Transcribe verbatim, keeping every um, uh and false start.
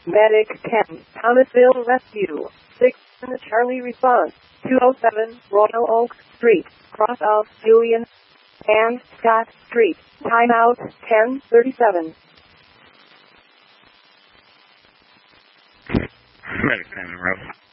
Medic ten, Thomasville Rescue. six, Charlie response. two oh seven, Royal Oak Street, cross of Julian and Scott Street. Timeout ten thirty-seven. Medic ten, Monroe.